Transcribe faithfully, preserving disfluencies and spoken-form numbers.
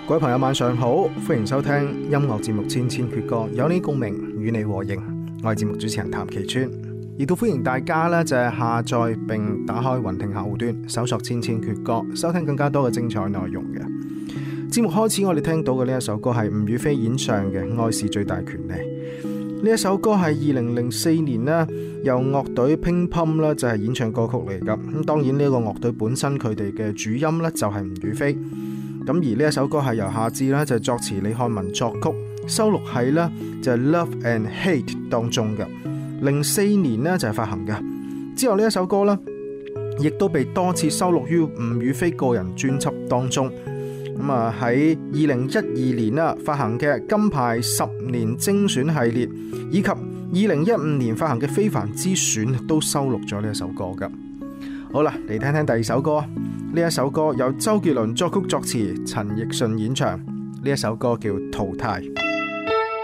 各位朋友晚上好，歡迎收聽音樂節目《千千闕歌》，有你共鳴，與你和應。我係節目主持人譚其川，亦都歡迎大家呢就係下載並打開雲聽客戶端，搜索《千千闕歌》，收聽更加多嘅精彩內容嘅。節目開始，我哋聽到嘅呢一首歌係吳雨霏演唱嘅《愛是最大權利》。呢一首歌係二零零四年呢由樂隊乒乓啦就係演唱歌曲嚟噶。咁當然呢個樂隊本身佢哋嘅主音呢就係吳雨霏。咁而呢一首歌係由夏至啦就係作詞李漢文作曲，收錄喺呢就係 Love and Hate 當中嘅。零四年呢就係發行嘅。之後呢一首歌呢亦都被多次收錄於吳雨霏個人專輯當中。咁啊喺二零一二年啦發行嘅金牌十年精選系列，以及二零一五年發行嘅非凡之選都收錄咗呢一首歌噶。好啦，嚟聽聽第二首歌。呢一首歌由周杰倫作曲作詞，陳奕迅演唱。呢一首歌叫《淘汰》。